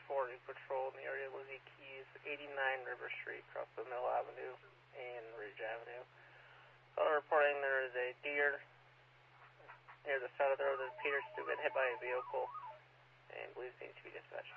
4 new patrol in the area of Lizzie Keys, 89 River Street, across the Mill Avenue and Ridge Avenue. Reporting there is a deer near the side of the road that appears to have been hit by a vehicle and believes needs to be dispatched.